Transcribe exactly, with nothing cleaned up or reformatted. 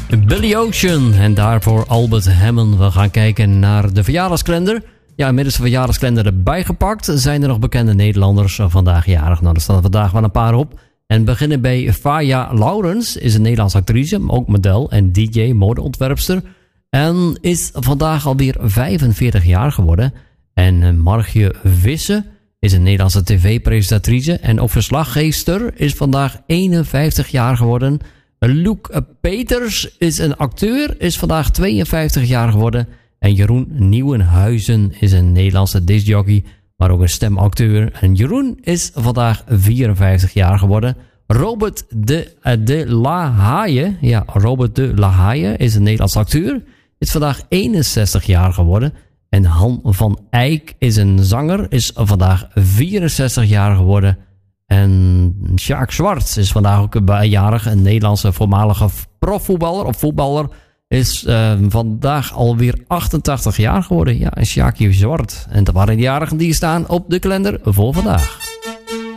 Billy Ocean en daarvoor Albert Hammond. We gaan kijken naar de verjaardagskalender. Ja, inmiddels de verjaardagskalender erbij gepakt. Zijn er nog bekende Nederlanders vandaag jarig? Nou, er staan er vandaag wel een paar op. En beginnen bij Faya Laurens, is een Nederlandse actrice, ook model en D J, modeontwerpster. En is vandaag alweer vijfenveertig jaar geworden. En Margje Visse is een Nederlandse tv-presentatrice en ook verslaggeefster, is vandaag eenenvijftig jaar geworden. Luc Peters is een acteur, is vandaag tweeënvijftig jaar geworden. En Jeroen Nieuwenhuizen is een Nederlandse discjockey, maar ook een stemacteur. En Jeroen is vandaag vierenvijftig jaar geworden. Robert de, de La Haye, ja, Robert de La Haye is een Nederlandse acteur, is vandaag eenenzestig jaar geworden. En Han van Eyck is een zanger, is vandaag vierenzestig jaar geworden. En Sjaak Zwart is vandaag ook jarig, een Nederlandse voormalige profvoetballer of voetballer. Is uh, vandaag alweer achtentachtig jaar geworden. Ja, een Sjaakje Zwart. En dat waren de jarigen die staan op de kalender voor vandaag.